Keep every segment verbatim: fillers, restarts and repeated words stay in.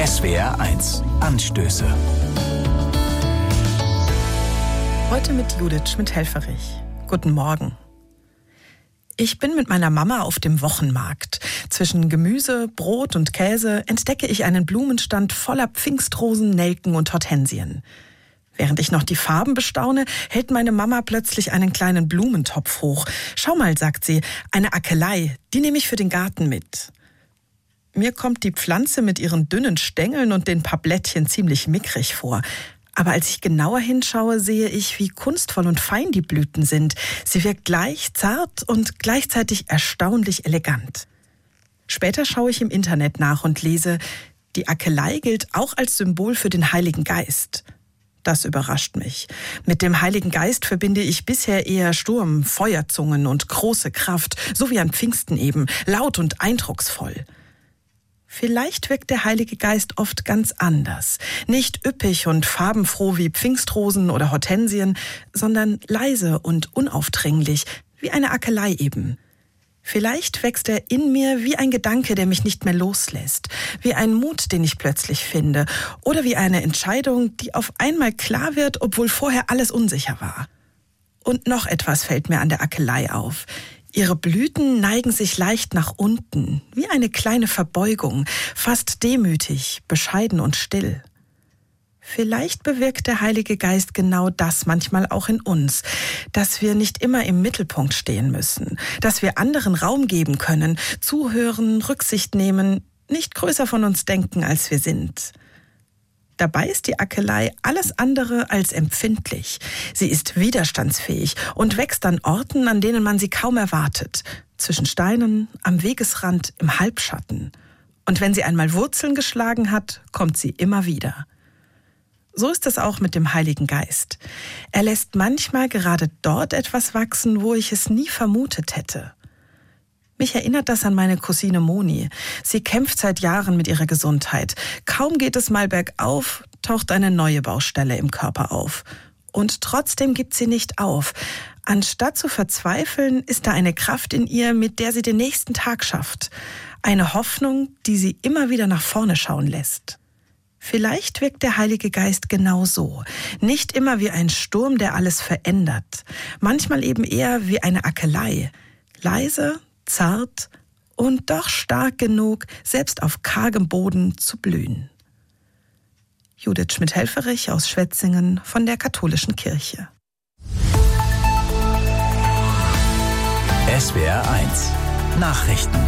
S W R eins Anstöße. Heute mit Judith Schmidt-Helfferich. Guten Morgen. Ich bin mit meiner Mama auf dem Wochenmarkt. Zwischen Gemüse, Brot und Käse entdecke ich einen Blumenstand voller Pfingstrosen, Nelken und Hortensien. Während ich noch die Farben bestaune, hält meine Mama plötzlich einen kleinen Blumentopf hoch. Schau mal, sagt sie, eine Akelei, die nehme ich für den Garten mit. Mir kommt die Pflanze mit ihren dünnen Stängeln und den paar Blättchen ziemlich mickrig vor. Aber als ich genauer hinschaue, sehe ich, wie kunstvoll und fein die Blüten sind. Sie wirkt gleich zart und gleichzeitig erstaunlich elegant. Später schaue ich im Internet nach und lese, die Akelei gilt auch als Symbol für den Heiligen Geist. Das überrascht mich. Mit dem Heiligen Geist verbinde ich bisher eher Sturm, Feuerzungen und große Kraft, so wie an Pfingsten eben, laut und eindrucksvoll. Vielleicht wirkt der Heilige Geist oft ganz anders. Nicht üppig und farbenfroh wie Pfingstrosen oder Hortensien, sondern leise und unaufdringlich, wie eine Akelei eben. Vielleicht wächst er in mir wie ein Gedanke, der mich nicht mehr loslässt, wie ein Mut, den ich plötzlich finde, oder wie eine Entscheidung, die auf einmal klar wird, obwohl vorher alles unsicher war. Und noch etwas fällt mir an der Akelei auf. Ihre Blüten neigen sich leicht nach unten, wie eine kleine Verbeugung, fast demütig, bescheiden und still. Vielleicht bewirkt der Heilige Geist genau das manchmal auch in uns, dass wir nicht immer im Mittelpunkt stehen müssen, dass wir anderen Raum geben können, zuhören, Rücksicht nehmen, nicht größer von uns denken, als wir sind. Dabei ist die Akelei alles andere als empfindlich. Sie ist widerstandsfähig und wächst an Orten, an denen man sie kaum erwartet. Zwischen Steinen, am Wegesrand, im Halbschatten. Und wenn sie einmal Wurzeln geschlagen hat, kommt sie immer wieder. So ist es auch mit dem Heiligen Geist. Er lässt manchmal gerade dort etwas wachsen, wo ich es nie vermutet hätte. Mich erinnert das an meine Cousine Moni. Sie kämpft seit Jahren mit ihrer Gesundheit. Kaum geht es mal bergauf, taucht eine neue Baustelle im Körper auf. Und trotzdem gibt sie nicht auf. Anstatt zu verzweifeln, ist da eine Kraft in ihr, mit der sie den nächsten Tag schafft. Eine Hoffnung, die sie immer wieder nach vorne schauen lässt. Vielleicht wirkt der Heilige Geist genau so. Nicht immer wie ein Sturm, der alles verändert. Manchmal eben eher wie eine Akelei. Leise, zart und doch stark genug, selbst auf kargem Boden zu blühen. Judith Schmidt-Helfferich aus Schwetzingen von der Katholischen Kirche. S W R eins Nachrichten.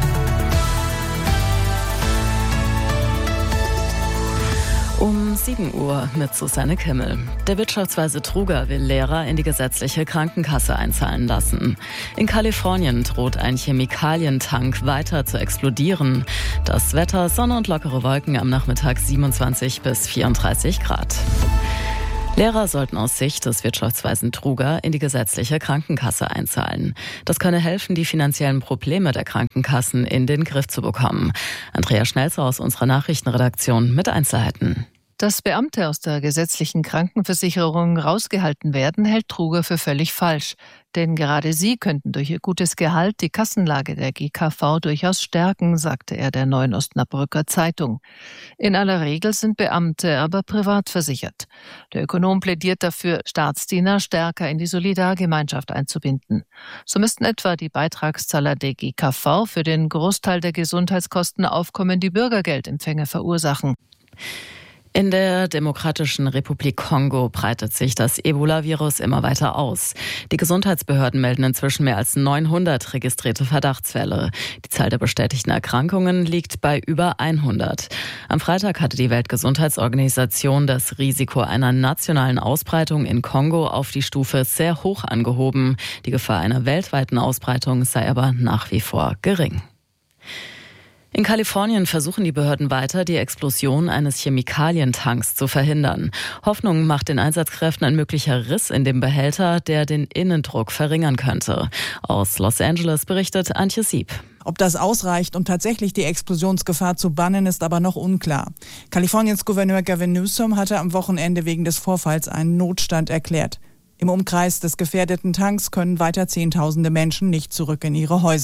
Um sieben Uhr mit Susanne Kimmel. Der Wirtschaftsweise Truger will Lehrer in die gesetzliche Krankenkasse einzahlen lassen. In Kalifornien droht ein Chemikalientank weiter zu explodieren. Das Wetter, Sonne und lockere Wolken am Nachmittag siebenundzwanzig bis vierunddreißig Grad. Lehrer sollten aus Sicht des Wirtschaftsweisen Truger in die gesetzliche Krankenkasse einzahlen. Das könne helfen, die finanziellen Probleme der Krankenkassen in den Griff zu bekommen. Andrea Schnelzer aus unserer Nachrichtenredaktion mit Einzelheiten. Dass Beamte aus der gesetzlichen Krankenversicherung rausgehalten werden, hält Truger für völlig falsch. Denn gerade sie könnten durch ihr gutes Gehalt die Kassenlage der G K V durchaus stärken, sagte er der Neuen Osnabrücker Zeitung. In aller Regel sind Beamte aber privat versichert. Der Ökonom plädiert dafür, Staatsdiener stärker in die Solidargemeinschaft einzubinden. So müssten etwa die Beitragszahler der G K V für den Großteil der Gesundheitskosten aufkommende Bürgergeldempfänger verursachen. In der Demokratischen Republik Kongo breitet sich das Ebola-Virus immer weiter aus. Die Gesundheitsbehörden melden inzwischen mehr als neunhundert registrierte Verdachtsfälle. Die Zahl der bestätigten Erkrankungen liegt bei über hundert. Am Freitag hatte die Weltgesundheitsorganisation das Risiko einer nationalen Ausbreitung in Kongo auf die Stufe sehr hoch angehoben. Die Gefahr einer weltweiten Ausbreitung sei aber nach wie vor gering. In Kalifornien versuchen die Behörden weiter, die Explosion eines Chemikalientanks zu verhindern. Hoffnung macht den Einsatzkräften ein möglicher Riss in dem Behälter, der den Innendruck verringern könnte. Aus Los Angeles berichtet Antje Sieb. Ob das ausreicht, um tatsächlich die Explosionsgefahr zu bannen, ist aber noch unklar. Kaliforniens Gouverneur Gavin Newsom hatte am Wochenende wegen des Vorfalls einen Notstand erklärt. Im Umkreis des gefährdeten Tanks können weiter Zehntausende Menschen nicht zurück in ihre Häuser.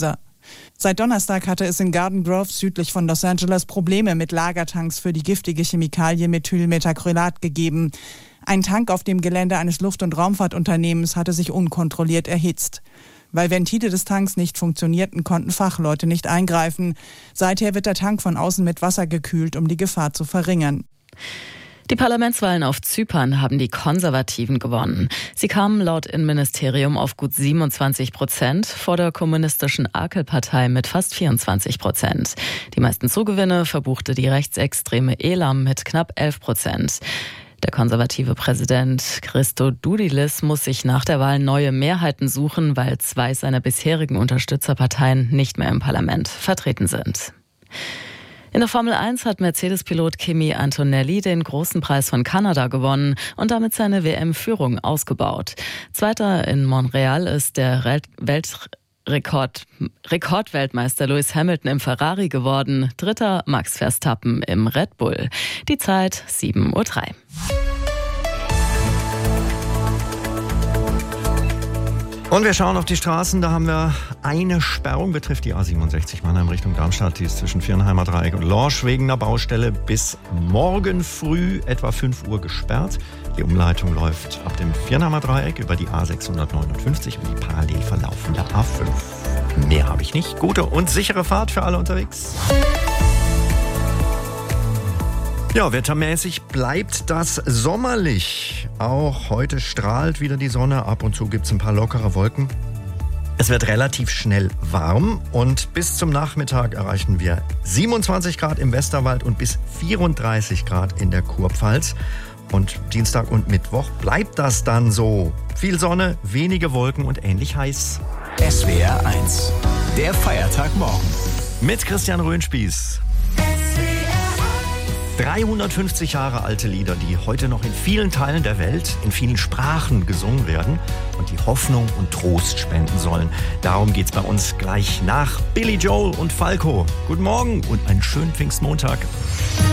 Seit Donnerstag hatte es in Garden Grove südlich von Los Angeles Probleme mit Lagertanks für die giftige Chemikalie Methylmethacrylat gegeben. Ein Tank auf dem Gelände eines Luft- und Raumfahrtunternehmens hatte sich unkontrolliert erhitzt. Weil Ventile des Tanks nicht funktionierten, konnten Fachleute nicht eingreifen. Seither wird der Tank von außen mit Wasser gekühlt, um die Gefahr zu verringern. Die Parlamentswahlen auf Zypern haben die Konservativen gewonnen. Sie kamen laut Innenministerium auf gut siebenundzwanzig Prozent, vor der kommunistischen Akel-Partei mit fast vierundzwanzig Prozent. Die meisten Zugewinne verbuchte die rechtsextreme Elam mit knapp elf Prozent. Der konservative Präsident Christodoulides muss sich nach der Wahl neue Mehrheiten suchen, weil zwei seiner bisherigen Unterstützerparteien nicht mehr im Parlament vertreten sind. In der Formel eins hat Mercedes-Pilot Kimi Antonelli den großen Preis von Kanada gewonnen und damit seine W M-Führung ausgebaut. Zweiter in Montreal ist der Weltrekord, Rekordweltmeister Lewis Hamilton im Ferrari geworden. Dritter Max Verstappen im Red Bull. Die Zeit sieben Uhr drei. Und wir schauen auf die Straßen, da haben wir eine Sperrung, betrifft die A siebenundsechzig Mannheim Richtung Darmstadt. Die ist zwischen Viernheimer Dreieck und Lorsch wegen der Baustelle bis morgen früh etwa fünf Uhr gesperrt. Die Umleitung läuft ab dem Viernheimer Dreieck über die A sechshundertneunundfünfzig und die parallel verlaufende A fünf. Mehr habe ich nicht. Gute und sichere Fahrt für alle unterwegs. Ja, wettermäßig bleibt das sommerlich. Auch heute strahlt wieder die Sonne. Ab und zu gibt es ein paar lockere Wolken. Es wird relativ schnell warm und bis zum Nachmittag erreichen wir siebenundzwanzig Grad im Westerwald und bis vierunddreißig Grad in der Kurpfalz. Und Dienstag und Mittwoch bleibt das dann so. Viel Sonne, wenige Wolken und ähnlich heiß. S W R eins, der Feiertagmorgen. Mit Christian Röhnspieß. dreihundertfünfzig Jahre alte Lieder, die heute noch in vielen Teilen der Welt, in vielen Sprachen gesungen werden und die Hoffnung und Trost spenden sollen. Darum geht's bei uns gleich nach Billy Joel und Falco. Guten Morgen und einen schönen Pfingstmontag.